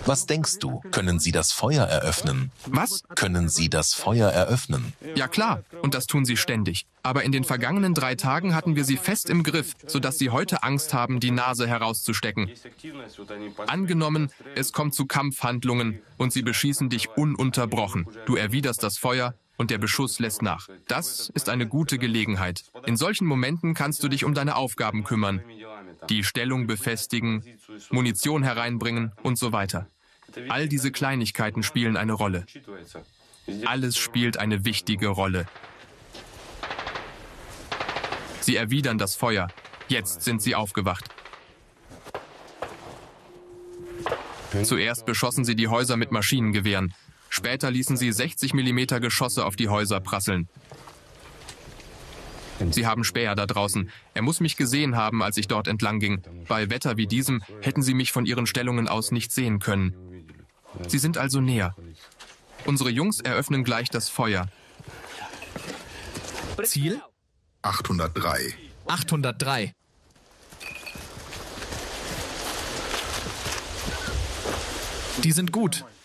Was denkst du? Können Sie das Feuer eröffnen? Was? Können Sie das Feuer eröffnen? Ja klar, und das tun sie ständig. Aber in den vergangenen 3 Tagen hatten wir sie fest im Griff, sodass sie heute Angst haben, die Nase herauszustecken. Angenommen, es kommt zu Kampfhandlungen und sie beschießen dich ununterbrochen. Du erwiderst das Feuer und der Beschuss lässt nach. Das ist eine gute Gelegenheit. In solchen Momenten kannst du dich um deine Aufgaben kümmern. Die Stellung befestigen, Munition hereinbringen und so weiter. All diese Kleinigkeiten spielen eine Rolle. Alles spielt eine wichtige Rolle. Sie erwidern das Feuer. Jetzt sind sie aufgewacht. Zuerst beschossen sie die Häuser mit Maschinengewehren. Später ließen sie 60 mm Geschosse auf die Häuser prasseln. Sie haben Späher da draußen. Er muss mich gesehen haben, als ich dort entlang ging. Bei Wetter wie diesem hätten sie mich von ihren Stellungen aus nicht sehen können. Sie sind also näher. Unsere Jungs eröffnen gleich das Feuer. Ziel? 803. 803. Die sind gut.